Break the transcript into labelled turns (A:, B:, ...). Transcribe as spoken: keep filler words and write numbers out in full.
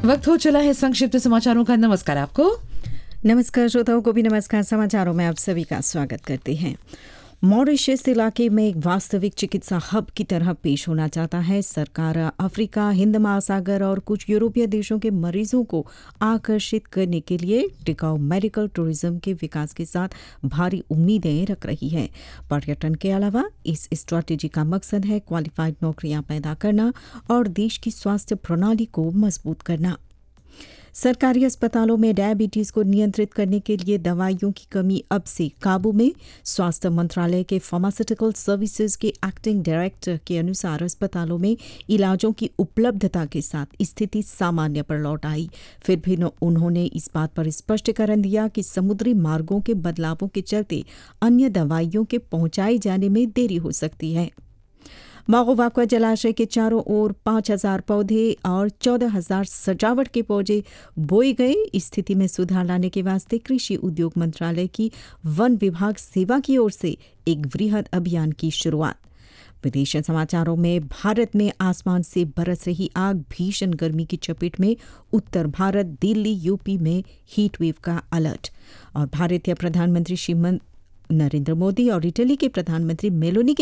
A: वक्त हो चला है संक्षिप्त समाचारों का। नमस्कार आपको।
B: नमस्कार श्रोताओं को भी नमस्कार। समाचारों में आप सभी का स्वागत करते हैं। मॉरिशस इलाके में एक वास्तविक चिकित्सा हब की तरह पेश होना चाहता है। सरकार अफ्रीका, हिंद महासागर और कुछ यूरोपीय देशों के मरीजों को आकर्षित करने के लिए टिकाऊ मेडिकल टूरिज्म के विकास के साथ भारी उम्मीदें रख रही है। पर्यटन के अलावा इस स्ट्रैटेजी का मकसद है क्वालिफाइड नौकरियां पैदा करना और देश की स्वास्थ्य प्रणाली को मजबूत करना। सरकारी अस्पतालों में डायबिटीज को नियंत्रित करने के लिए दवाइयों की कमी अब से काबू में। स्वास्थ्य मंत्रालय के फार्मास्यूटिकल सर्विसेज के एक्टिंग डायरेक्टर के अनुसार अस्पतालों में इलाजों की उपलब्धता के साथ स्थिति सामान्य पर लौट आई। फिर भी उन्होंने इस बात पर स्पष्टीकरण दिया कि समुद्री मार्गों के बदलावों के चलते अन्य दवाइयों के पहुंचाए जाने में देरी हो सकती है। मागोवाक्वा जलाशय के चारों ओर पाँच हजार पौधे और चौदह हजार सजावट के पौधे बोए गए। स्थिति में सुधार लाने के वास्ते कृषि उद्योग मंत्रालय की वन विभाग सेवा की ओर से एक वृहद अभियान की शुरुआत। विदेश समाचारों में भारत में आसमान से बरस रही आग, भीषण गर्मी की चपेट में उत्तर भारत, दिल्ली, यूपी में हीट वेव का अलर्ट। और भारतीय प्रधानमंत्री श्री नरेंद्र मोदी और इटली के प्रधानमंत्री मेलोनी